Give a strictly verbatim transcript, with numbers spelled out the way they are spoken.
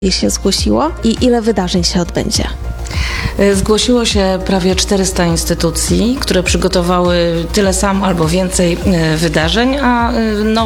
się zgłosiło i ile wydarzeń się odbędzie? Zgłosiło się prawie czterysta instytucji, które przygotowały tyle samo albo więcej wydarzeń, a no,